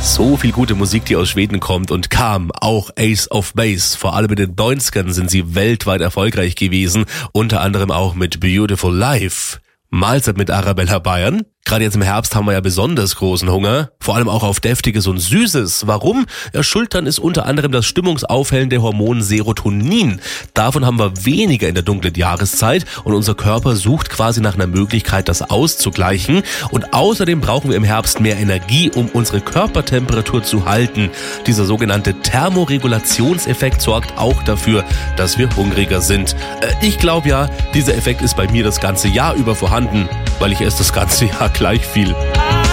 So viel gute Musik, die aus Schweden kommt und kam, auch Ace of Base. Vor allem in den 90ern sind sie weltweit erfolgreich gewesen, unter anderem auch mit Beautiful Life. Mahlzeit mit Arabella Bayern. Gerade jetzt im Herbst haben wir ja besonders großen Hunger, vor allem auch auf Deftiges und Süßes. Warum? Ja, schuld dran ist unter anderem das stimmungsaufhellende Hormon Serotonin. Davon haben wir weniger in der dunklen Jahreszeit und unser Körper sucht quasi nach einer Möglichkeit, das auszugleichen. Und außerdem brauchen wir im Herbst mehr Energie, um unsere Körpertemperatur zu halten. Dieser sogenannte Thermoregulationseffekt sorgt auch dafür, dass wir hungriger sind. Ich glaube ja, dieser Effekt ist bei mir das ganze Jahr über vorhanden, weil ich esse das ganze Jahr gleich viel.